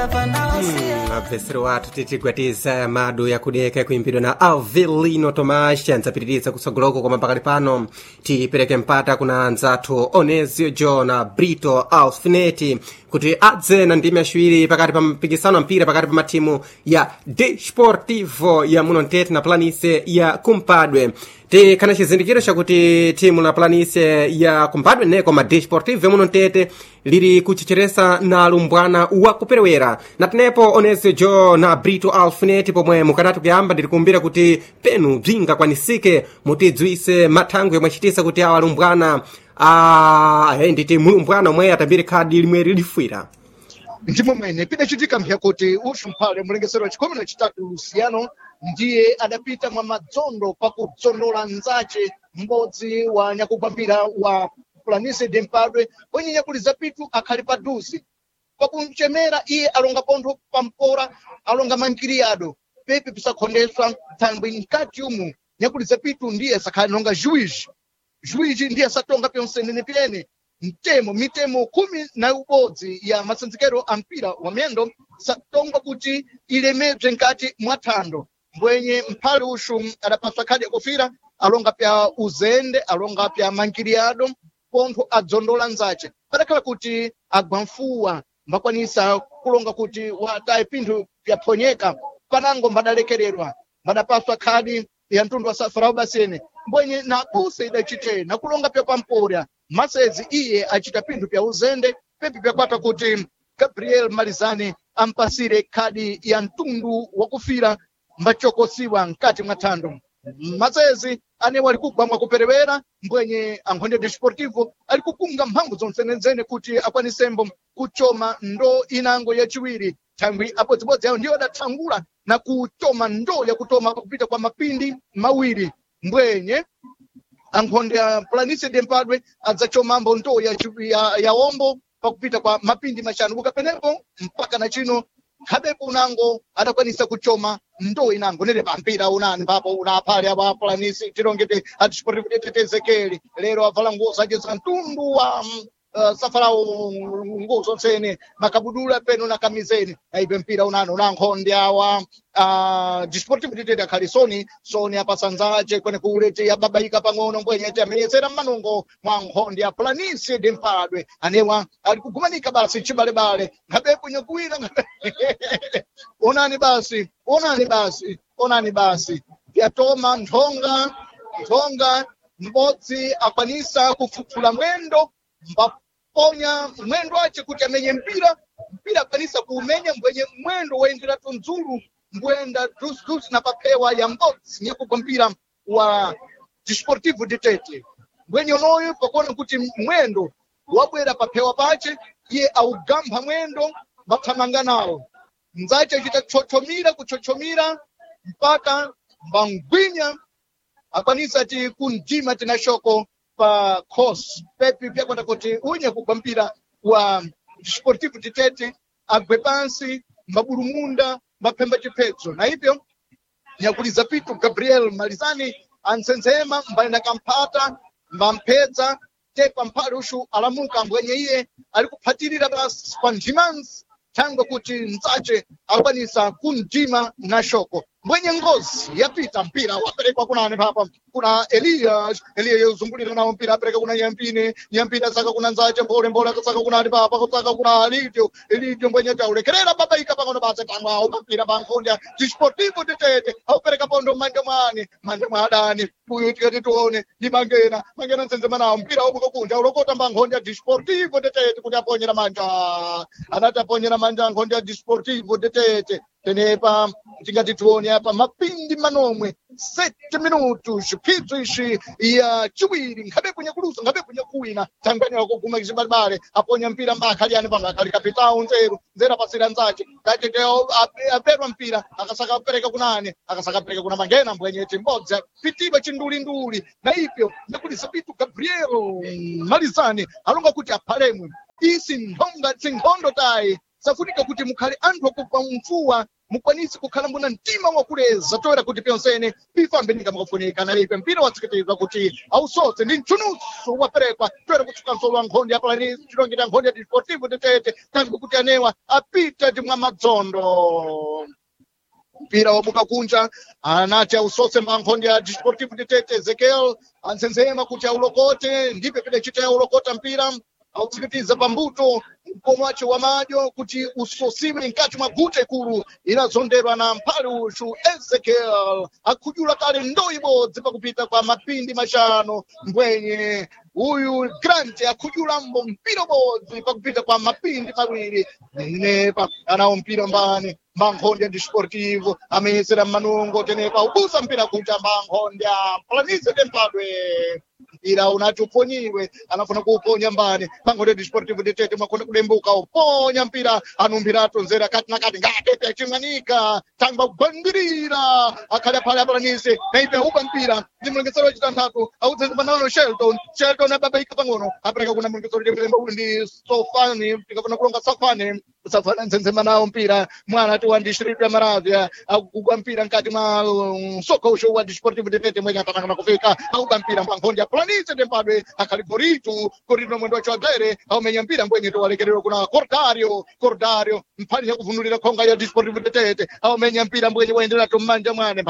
Mabvesero wathu titigwatiza madu yakudeka kuimbidwa na Alvelino Tomas anzapitiriza kutsogoloko koma pakali pano tipereke mpata kuna anzathu Onezio John Brito Alfineti kuti adze na ndimi yaciwiri pakati pa mpikisano wa mpira pakati pa matimu ya Desportivo ya muno Mtete na Planície ya Kumpadwe. Tikhana chizindikiro chakuti timu na Planície ya Kumpadwe neko ma Desportivo ya muno Mtete liri kuchicheresa na lumbwana wa kuperewera na tenepo Onezio John Brito Alfineti pomwe mukanatu kuyamba ndikumbira kuti penu bzinga kwanisike mutidziwise mathangu yomwe achitisa kuti awa lumbwana nditi mulumbwana omwe atambire khadi limwe lilifwira ndimo mwene pidachitika mpyakuti uxumphale mulengesero wa chikhumi na chitatu Luciano ndiye adapita mwa madzondo pakudzondola nzace m'bodzi wa nyakugwambira wa Planície de Mpadwe kwenye nyakuliza pitu akhali paduzi pakumchemera iye alonga pontho pampora alonga mankiriado pepe pisakhondeswa thangwi mkati umu nyakuliza pitu ndiye sakhali nonga juizi ndiye satonga pyonsenene pilene mitemo 11 ya masanzikero a mpira wa miyendo satonga kuti ilemebze nkati mwathando mbwenye mphale uxu adapaswa khadi yakufira alonga pya uzende alonga pya mankiriado pontho adzondola nzace padakhala kuti agwamfuwa mbakwanisa kulonga kuti wataye pinthu pyaphonyeka panango mbadalekererwa mbadapaswa khadi ya mtundu wa Safarau Basene mbwenye na puse idachite na kulonga pya pampora masezi iye achita pinthu pya uzende pepe pyakwata kuti Gabriel Malizani ampasire khadi ya mtundu wakufira mbachokosiwa nkati mwa thando masezi ane wali kugwa mwakuperewera mbwenye Ankhonde Desportivo ali kukunga mphamvu zonsenezene kuti akwanisembo kuchoma ndo inango yaciwiri thangwi abodzibodzi yawo ndiyo adathangula na kuchoma ndo yakutoma kupita kwa mapindi mawiri mbwenye Ankhonde ya Planície de Mpadwe adzachomambo ndo ya ombo pakupita kwa mapindi machanu kukapenepo mpaka na chino khabepo unango adakwanisa kuchoma ndo inango nere pampira unani papo unaphale apa Planície tilongete Desportivo tetezekeli lero avala nguo zace za mtundu wa Safarau nguo zonsene makabudula peno na kamizeni aibe mpira unano na Ankhonde awa Desportivo titete akhali soni apasanzace kwene kuulete yababaika pang'ono mbwenye ameyesera mmanungo mwa Ankhonde ya Planície de Mpadwe anewa ali kugumanika basi chibalebale ngabepo nyakuwira onani basi pyatoma nthonga m'bodzi akwanisa kufufula mwendo mbaponya mwendo ace kuti amenye mpira akwanisa kuumenya mbwenye mwendo waendera tonzulu mbwenda dus na papewa ya m'bodzi nyakugwa mpira wa Desportivo de Tete mbwenye onoyo pakuona kuti mwendo wabwera papewa pace iye augamba mwendo bathamanga nawo nzace achita kuchochomira mpaka mbangwinya akwanisa ti kunjima tina shoko pa cross pepe pyakwata kuti unye kugwa mpira wa Desportivo de Tete agwe pansi mbabulumunda mbaphemba chiphedzo na ipyo nyakuliza pitu Gabriel Malizani ansenzema mbalina kamphata mbampedza tepa mphale uxu alamuka mbwenye iye ali kuphatirira basi kwa njimanzi thangwe kuti nzace akwanisa kunjima na shoko mbwenye ngozi yapita mpira waperekwa kunani papa kuna Eliya yozungulira nawo mpira apereka kuna Nyampine saka kuna nzace mbole saka kunani papa saka kuna Elidio mbwenye taulekerera babaika pang'ono base pang'awo mapira Ankhonde Desportivo de Tete aupereka pondo manja mwa adani uyu tikati tuone ndi mangena nsenzema nawo mpira obuka kunja ulokota Ankhonde Desportivo de Tete kuti aponyera manja anati aponyera manja Ankhonde Desportivo de Tete tenepa tingati tuone apa mapindi manomwe 7 minutos chiphidzo ishi ya chiwiri ngabepo nyakulusa ngabepo nyakuwina thangwani wakuguma izibalibale aponya mpira mbakhali yani pano akhali kapitao nzera pasira nzace kati aperwa mpira akasaka apereka kunani akasaka apereka kuna mangena mbwenyeti mbodzi pitiba chindulinduli na ipyo nyakulisa pitu Gabriel Malizani alonga kuti aphalemwe isi nkhondo tayi safunika kuti mukhale anthu akupa mfuwa mukwanisi kukhala mbuna mtima wakuleza toera kuti pyonsene pifambe ndikamakufunika nalipe mpira watsikitizwa kuti ausose ndi mchunuso waperekwa toera kutsuka nsolo wa nkhondo ya Palanisi chilongera nkhondo ya Desportivo de Tete tangu kuti anewa apita timwa madzondo mpira wabuka kunja anati ausose mankhondo ya Desportivo de Tete Ezekiel ansenzema kuti aulokote ndipe pide chita aulokota mpira autsikitiza pambuto mkono wace wa madyo kuti usosiwe nkati mwa gute kulu inazonderwa na mphale ushu Ezekiel akujula kale ndo ibodzi pakupita kwa mapindi mashano mbwenye uyu Grant akujula mbo mpira bodzi pakupita kwa mapindi mawiri nepa anawo mpira mbani Mankhonde Desportivo amesera manungo tenepa ubusa mpira kuja Mankhonde Palanisi tempadwe ila unachoponyiwe anafuna kuuponya mbani Mankhonde Desportivo de Tete makona kudembuka uponya mpira anumbirato nzera kati na kati ngate achimwanika tamba kubandirira akhala pale Palanisi naipe uba mpira ndi mlengesero chitantatu audzenza panalo Shelton ababaika pang'ono apereka kuna mlengesero chemba ndi Sofani tikafuna kulonga Safana nzenzema nawo mpira mwana ati wa district ya Maravia akugwa mpira nkati mwa soko usho wa Desportivo de Tete mwenye atakana kufika auba mpira Mankhonde Palanisi tempadwe akali Corito mwendo wa chodere au menya mpira mbwenye to walekerero kuna Cordario mpani ya kuvunulira konga ya Desportivo de Tete au menya mpira mbwenye waendelea tumanja mwane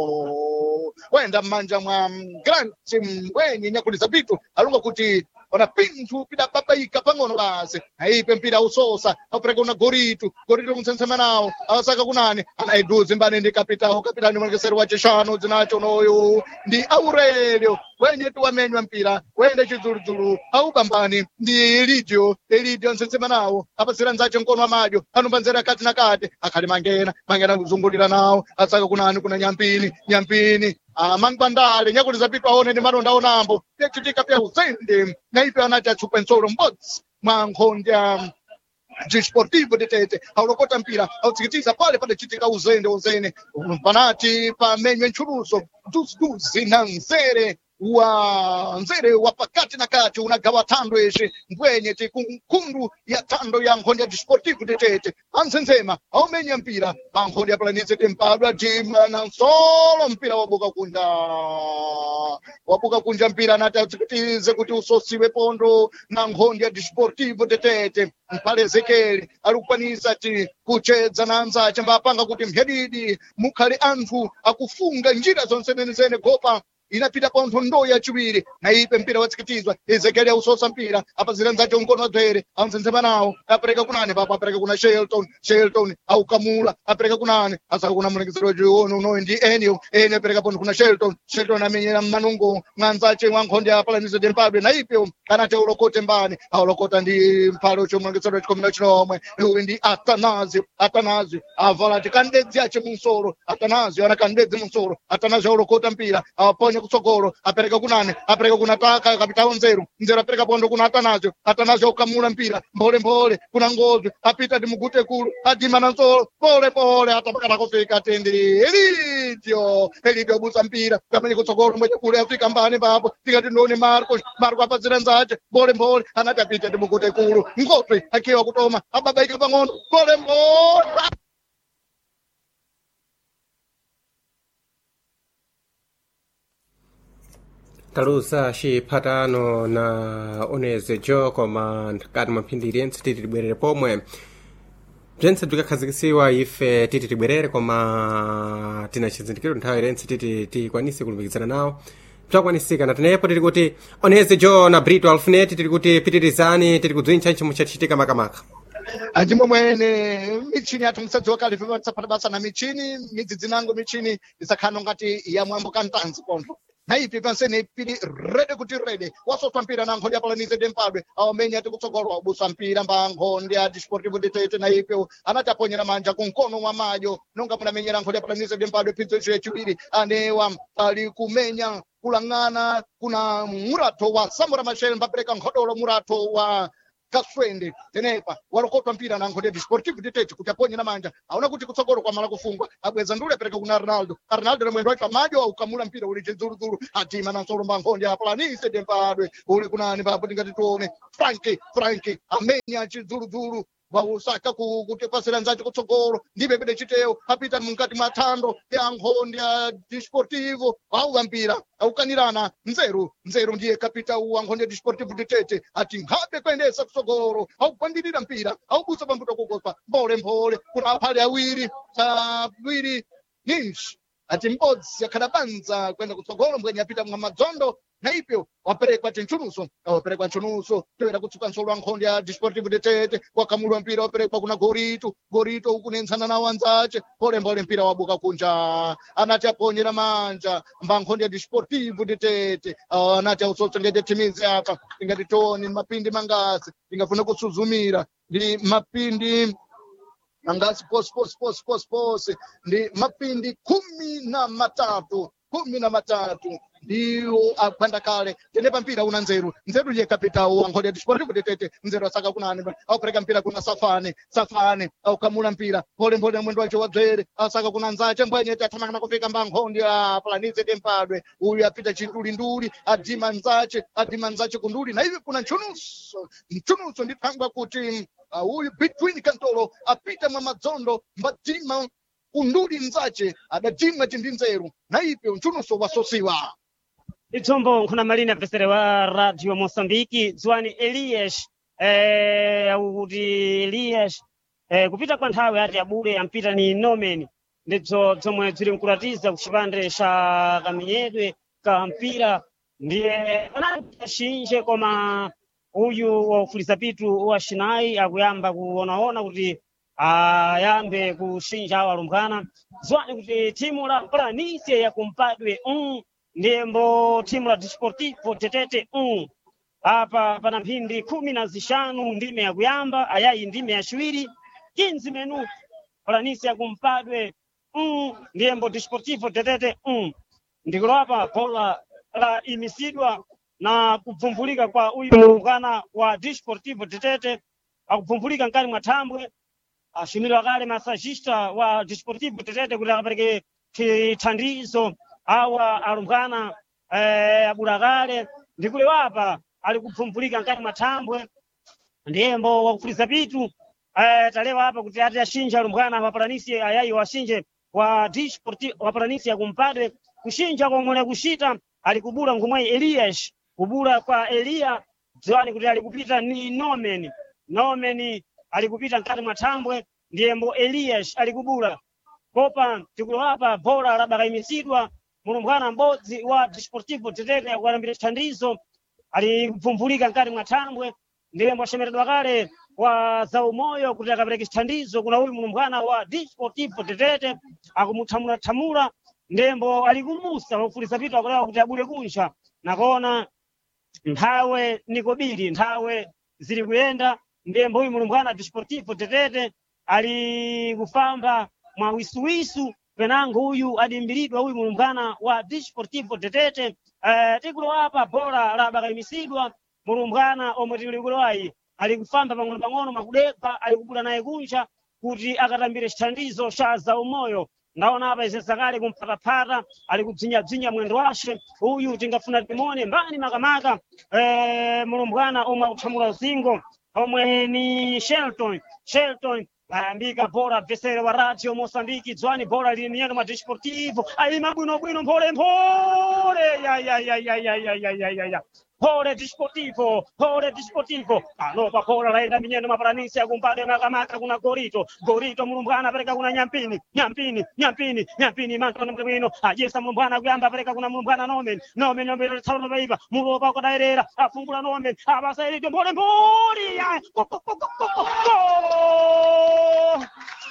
papo wenda manja mwa Grant mbwenye nyakuliza bitu alunga kuti ona pintu pida babaika pang'ono basi aipe mpira usosa apereka una Gorito kunsensema nawo awasaka kunani anaiduzi mbani ndi kapitani mwengesero wa chishano zinacho noyo ndi Aurelio wenye tuwamenywa mpira wende chidzuludzulu aubambani ndi Elidio nsensema nawo apasira nzache mkono wa madyo anumbanzera kati na kati akhali mangena kuzungulira nawo asaka kunani kuna nyampini mangwandale nyakuliza pitu aone ndi maronda onambo techitika pya uzende naipe anati achupa nsolo mbodzi Mankhonde Desportivo de Tete aulokota mpira autsikitiza pale chitika uzende panati pamenywe nchuruso duzi na nzere wa pakati na kati unagawa tando eshe mbwenye tikunkundu ya tando ya Mankhonde Desportivo de Tete ansenzema aumenya mpira Mankhonde Palanisi tempadwa jima na nsolo mpira wabuka kunja mpira nati atsikitize kuti usosiwe pondo na Mankhonde Desportivo de Tete mpale Ezekiel alukwanisa ti kuchedza na anzache mbapanga kuti mphedidi mukhale anthu akufunga njira zonse gopa inapita pontho ndo yachiwiri naipe mpira watsikitizwa Ezekiel ausosa mpira apazira nzache mkono wadzere ansenzema nawo apereka kunani papa apereka kuna Shelton aukamula apereka kunani asaka kuna mlengesero jioni unoyo ndi Enio apereka pontho kuna Shelton amenyera manungo mwanzache Mankhonde Palanisi tempadwe naipe anati aulokote mbani aulokota ndi mphalo chomwengesero chikomera chinomwe uyu ndi Atanasio avala tikandedzi ache munsoro Atanasio anakandedzi munsoro Atanasio aulokota mpira awaponya kutsogolo apereka kunani apereka kuna taka kapitao nzeru apereka pondo kuna Atanasio ukamula mpira mbole kuna Ngozi apita timugute kulu adima na nsolo pole atapakana kufika atendi Elidio busa mpira kamenye kutsogolo mwenye kule afika mbani papo tikati ndoni Marco apazira nzache mbole anati apita timugute kulu Ngozi akiwa kutoma ababaika pang'ono mbole talusa xiphatano na Oneze Joe koma nkati mwa mphindi iliyentse titi tibwerere pomwe bzentse bzikakhazikisiwa ife titi tibwerere koma tina chizindikiro nthawi iliyentse titi tikwanise kulumikizana nawo bzakwanisika na tenepo tili kuti Oneze Joe na Brito Alfinet tili kuti pitirizani tili kudziwintcha ntchimo chachitika makamaka andimo mwene michini yathu musadzi wakale vivatsapata basa na michini midzi dzinango michini isakhano ngati ya mwambo kantanzi pontho naipi pansene pili rede wasotwa mpira na Mankhonde Palanisi tempadwe aumenya ati kutsogolwa ubusa mpira Mankhonde Desportivo de Tete naipe anati aponyera manja kunkono mwa madyo nonga munamenyera Mankhonde Palanisi tempadwe pizzo chiwiri anewa ali kumenya kulang'ana kuna murato wa Samora Machel mbapereka nkhodolo murato wa Kaswende tenepa walokotwa mpira na Mankhonde Desportivo de Tete kuti aponye na manja aona kuti kutsogolo kwa mala kufungwa abweza ndule apereka kuna Arnaldo na mwendo wake madyo ukamula mpira uli chidzuluzulu atima na nsolo Mankhonde Palanisi tempadwe uli kunani papo tingati tuone Frankie amenya chidzuluzulu wausaka kuti pasira nzati kutsogolo ndibe pede chiteyo apita mukati mwa thando ya nkhondi ya Desportivo auyambira aukanirana nzeru ndiye kapita wa nkhondi ya Desportivo Tete ati nkhabe kuendesa kutsogolo aukwandirira mpira aubusa pambuto kukopa mphole kuna aphale awiri ninji ati m'bodzi akhadabanza kwenda kutsogolo mbwenye apita mwa madzondo na ipyo waperekwa ntchunuso toera kutsuka nsolo wa nkhondi ya Desportivo Tete wakamulwa mpira waperekwa kuna gorito ukunentsana nawo anzace pole mpira wabuka kunja anati aponyera manja mba nkhondi ya Desportivo Tete anati ausotso ngete timizi apa ingati toni mapindi mangasi ingafuna kusuzumira ndi mapindi mangasi posi ndi mapindi 13 ndiwo akwenda kale tenepa mpira una nzeru ye kapitao wa nkhondi ya Desportivo Tete nzeru asaka kunani aupereka mpira kuna safane aukamula mpira pole mwendo wacho wadzere asaka kuna nzache mbwenye tatamana kufika mba nkhondi ya Planície Tempadwe uyu apita chinduli adima nzache kunduli na hivi kuna mchunuso ndithangwa kuti uyu between Kantolo apita mwa madzondo mbatima kunduli nzache adadima chindi nzeru na ipe mchunuso wasosiwa itsombo nkhuna malina pesere wa Radio Mosambiki Zwani Elias kuti Elias kupita kwa nthawi ati abule ampita ni Nomen ndizo zomwe zili nkulatiza kuchipande cha kaminyedwe ka mpira ndiye anashinje koma uyu wofulisa pitu wa Shinai akuyamba kuonaona kuti ayambe kushinja awo alumbwana Zwani kuti timu la Planície ya kumpadwe ndembo timu la Desportivo Tete apa pana mphindi 15 ndime ya kuyamba ayayi ndime ya chiwiri 15 menu Planície ya kumpadwe ndembo Desportivo Tete ndikulo apa bola la imisidwa na kupvumbulika kwa uyu muungana wa Desportivo Tete akupvumbulika nkali mwa thambwe ashimilwa kale masajista wa Desportivo Tete kuti akapereke thandizo awa alumbwana abulakale ndikule wapa ali kupvumbulika nkati mathambwe ndiyembo wakufulisa pitu talewa apa kuti ati ashinja alumbwana wa Planície ayayi washinje wa Desportivo wa Planície kumpadwe kushinja komwe kushita ali kubula ngumwe Elias kubula kwa Elia Zwani kuti ali kupita ni Nomen ali kupita nkati mathambwe ndiyembo Elias ali kubula kopa tikulo hapa bola labaka imisidwa mulumbwana m'bodzi wa Desportivo Tete akualambira thandizo ali kupvumbulika nkati mwa thambwe ndiyembo ashemeredwa kale wa zaumoyo kuti akapereke thandizo kuna uyu mulumbwana wa Desportivo Tete akumuthamula ndembo ali kumusa wofulisa pitu akulewa kuti abule kunja nakona nthawe nikobiri nthawe zili kuyenda ndembo uyu mulumbwana Desportivo Tete ali kufamba mwa wisuwisu penango uyu adimbiridwa uyu mulumbwana wa Desportivo Tete tikulo apa bola labaka imisidwa mulumbwana omwe tilikulowayi ali kufamba pang'ono makudekha ali kubula naye kunja kuti akatambire chithandizo cha zaumoyo ndaona apa izesakale kumphatapata ali kubzinyabzinya mwendo washe uyu tingafuna timone mbani makamaka mulumbwana omwe akuthamula uzingo omwe ni Shelton ayambika bola vesere wa Radio Mosambiki Zwani bola lili miyendo mwa Desportivo ayima bwinobwino mpole ya pole Desportivo alopa bola laenda minyendo mwa Planície akumpade makamaka kuna gorito mulumbwana apereka kuna nyampini mantone mwino ajesa mulumbwana kuyamba apereka kuna mulumbwana Nomen ombero tsalo baiba mulopa kodairera afungula Nomen abasa ilito mpole ya